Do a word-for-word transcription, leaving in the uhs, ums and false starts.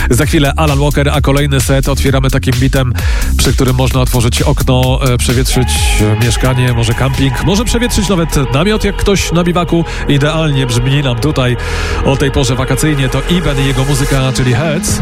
Za chwilę Alan Walker, a kolejny set otwieramy takim bitem, przy którym można otworzyć okno, e, przewietrzyć mieszkanie, może camping, może przewietrzyć nawet namiot, jak ktoś na biwaku. Idealnie brzmi nam tutaj o tej porze wakacyjnie. To Iben i jego muzyka, czyli Heads.